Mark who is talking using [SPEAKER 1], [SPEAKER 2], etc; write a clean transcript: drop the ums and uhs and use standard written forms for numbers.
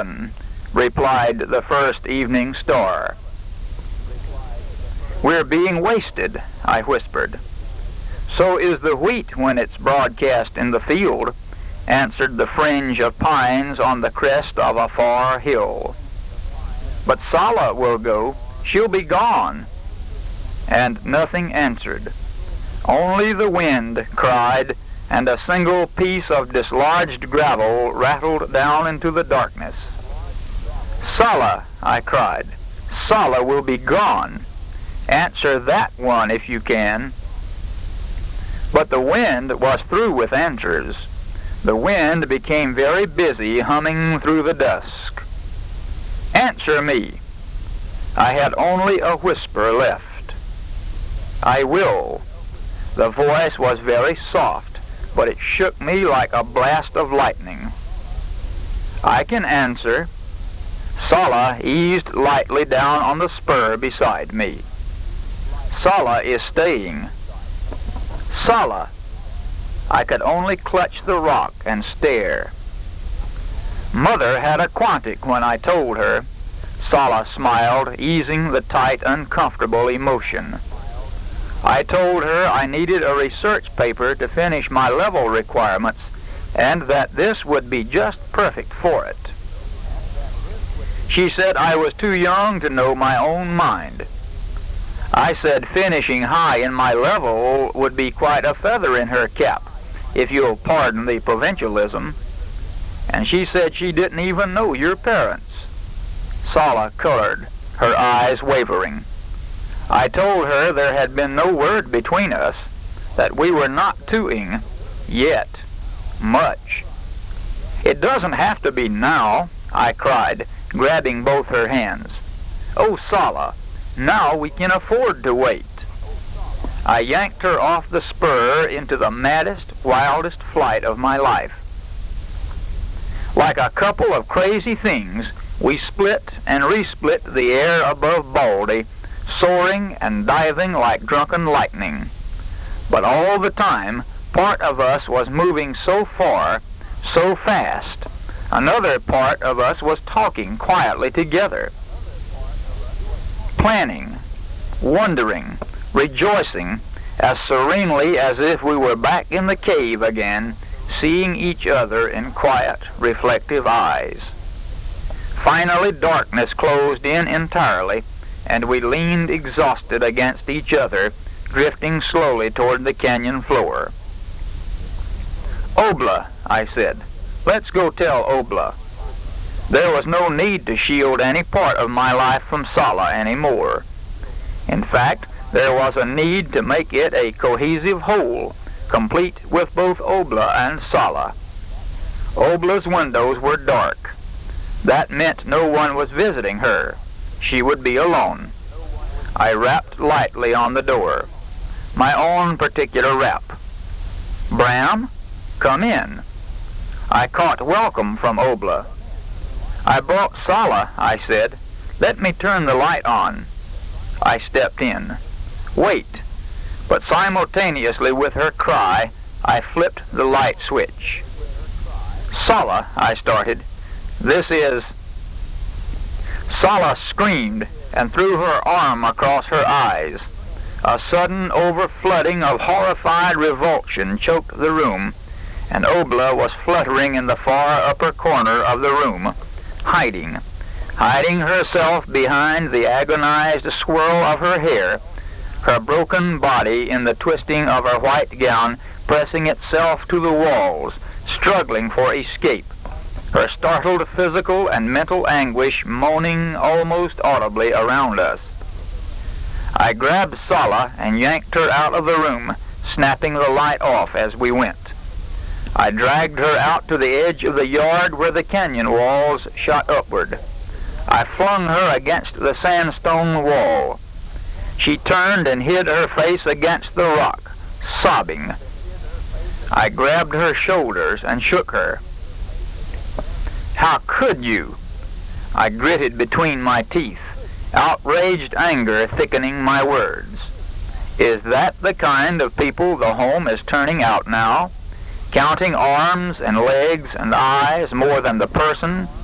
[SPEAKER 1] heaven, replied the first evening star. We're being wasted, I whispered. So is the wheat when it's broadcast in the field, answered the fringe of pines on the crest of a far hill. But Sala will go, she'll be gone. And nothing answered. Only the wind cried, and a single piece of dislodged gravel rattled down into the darkness. Sala, I cried, Sala will be gone. Answer that one if you can. But the wind was through with answers. The wind became very busy humming through the dusk. Answer me. I had only a whisper left. I will. The voice was very soft, but it shook me like a blast of lightning. I can answer. Sala eased lightly down on the spur beside me. Sala is staying. Sala. I could only clutch the rock and stare. Mother had a quantic when I told her. Sala smiled, easing the tight, uncomfortable emotion. I told her I needed a research paper to finish my level requirements, and that this would be just perfect for it. She said I was too young to know my own mind. I said finishing high in my level would be quite a feather in her cap, if you'll pardon the provincialism. And she said she didn't even know your parents. Sala colored, her eyes wavering. I told her there had been no word between us, that we were not twoing yet much. It doesn't have to be now, I cried, grabbing both her hands. Oh, Sala, now we can afford to wait. I yanked her off the spur into the maddest, wildest flight of my life. Like a couple of crazy things, we split and resplit the air above Baldy, soaring and diving like drunken lightning. But all the time, part of us was moving so far, so fast. Another part of us was talking quietly together. Planning, wondering, rejoicing, as serenely as if we were back in the cave again, seeing each other in quiet, reflective eyes. Finally, darkness closed in entirely, and we leaned exhausted against each other, drifting slowly toward the canyon floor. Obla, I said, let's go tell Obla. There was no need to shield any part of my life from Sala anymore. In fact, there was a need to make it a cohesive whole, complete with both Obla and Sala. Obla's windows were dark. That meant no one was visiting her. She would be alone. I rapped lightly on the door. My own particular rap. Bram, come in. I caught welcome from Obla. I brought Sala, I said. Let me turn the light on. I stepped in. Wait. But simultaneously with her cry, I flipped the light switch. Sala, I started. This is... Sala screamed and threw her arm across her eyes. A sudden overflooding of horrified revulsion choked the room, and Obla was fluttering in the far upper corner of the room, hiding herself behind the agonized swirl of her hair, her broken body in the twisting of her white gown pressing itself to the walls, struggling for escape, her startled physical and mental anguish moaning almost audibly around us. I grabbed Sala and yanked her out of the room, snapping the light off as we went. I dragged her out to the edge of the yard where the canyon walls shot upward. I flung her against the sandstone wall. She turned and hid her face against the rock, sobbing. I grabbed her shoulders and shook her. How could you? I gritted between my teeth, outraged anger thickening my words. Is that the kind of people the home is turning out now? Counting arms and legs and eyes more than the person?